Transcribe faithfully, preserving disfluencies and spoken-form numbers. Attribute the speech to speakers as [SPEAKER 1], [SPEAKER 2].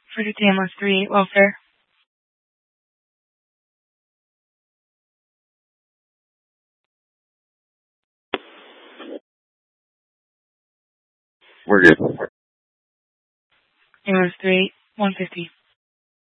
[SPEAKER 1] for fifty ambulance three eight welfare.
[SPEAKER 2] We're good.
[SPEAKER 1] Ambulance three eight one fifty.